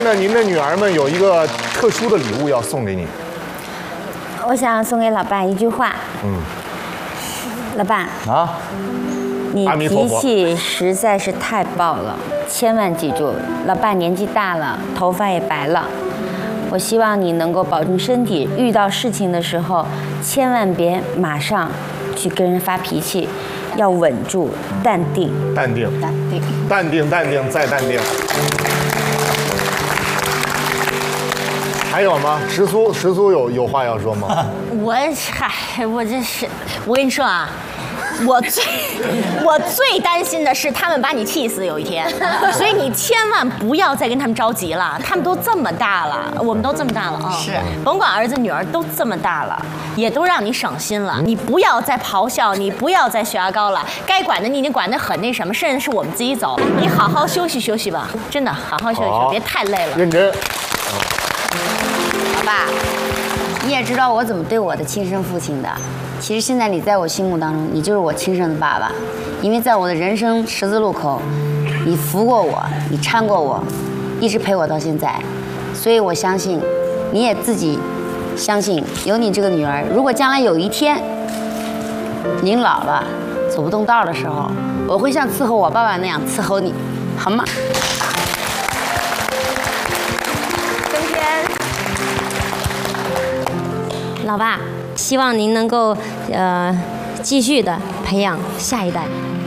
那您的女儿们有一个特殊的礼物要送给你。 我想送给老爸一句话。老爸啊， 你脾阿弥陀佛气实在是太爆了，千万记住，老爸年纪大了，头发也白了。我希望你能够保重身体，遇到事情的时候，千万别马上去跟人发脾气，要稳住，淡定， 淡定， 淡定， 淡定，淡定，再淡定。还有吗？石苏有话要说吗？ 我这是，我跟你说啊，我最担心的是他们把你气死有一天，所以你千万不要再跟他们着急了。他们都这么大了，我们都这么大了啊， 是， 甭管儿子女儿都这么大了，也都让你省心了。你不要再咆哮，你不要再血压高了，该管的你已经管得很那什么，甚至是我们自己走。你好好休息休息吧，真的好好休息休息，别太累了。 认真。 老爸，你也知道我怎么对我的亲生父亲的。其实现在你在我心目当中，你就是我亲生的爸爸，因为在我的人生十字路口，你扶过我，你搀过我，一直陪我到现在，所以我相信，你也自己相信，有你这个女儿，如果将来有一天，您老了走不动道的时候，我会像伺候我爸爸那样伺候你，好吗？老爸，希望您能够继续的培养下一代。